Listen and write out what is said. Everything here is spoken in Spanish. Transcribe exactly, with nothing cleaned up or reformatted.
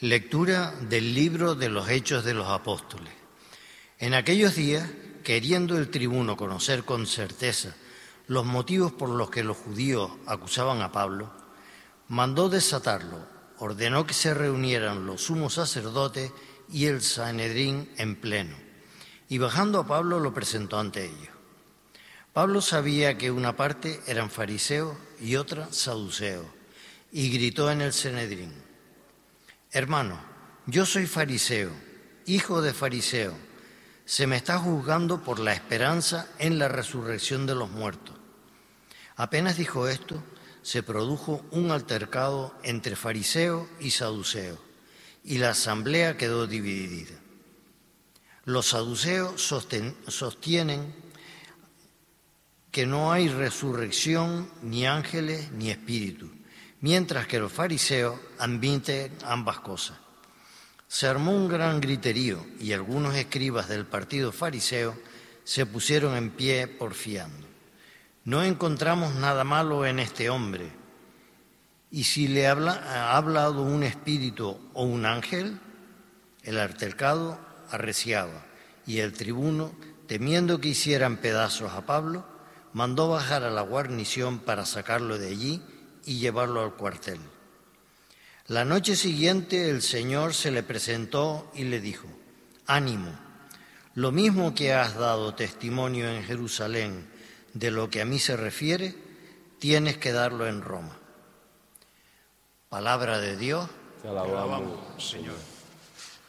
Lectura del libro de los Hechos de los Apóstoles. En aquellos días, queriendo el tribuno conocer con certeza los motivos por los que los judíos acusaban a Pablo, mandó desatarlo, ordenó que se reunieran los sumos sacerdotes y el Sanedrín en pleno, y bajando a Pablo lo presentó ante ellos. Pablo sabía que una parte eran fariseos y otra saduceos, y gritó en el Sanedrín: «Hermano, yo soy fariseo, hijo de fariseo. Se me está juzgando por la esperanza en la resurrección de los muertos». Apenas dijo esto, se produjo un altercado entre fariseos y saduceos, y la asamblea quedó dividida. Los saduceos sosten, sostienen que no hay resurrección, ni ángeles, ni espíritus, mientras que los fariseos admiten ambas cosas. Se armó un gran griterío y algunos escribas del partido fariseo se pusieron en pie porfiando: «No encontramos nada malo en este hombre. ¿Y si le habla, ha hablado un espíritu o un ángel?». El altercado arreciaba y el tribuno, temiendo que hicieran pedazos a Pablo, mandó bajar a la guarnición para sacarlo de allí y llevarlo al cuartel. La noche siguiente el Señor se le presentó y le dijo: «Ánimo, lo mismo que has dado testimonio en Jerusalén de lo que a mí se refiere, tienes que darlo en Roma». Palabra de Dios. Te alabamos, Señor.